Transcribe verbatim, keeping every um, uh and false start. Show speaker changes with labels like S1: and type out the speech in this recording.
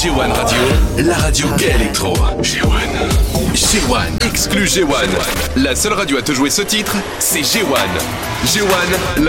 S1: G un Radio, la radio gay électro. G un. G un, exclu G un. La seule radio à te jouer ce titre, c'est G un. G un, la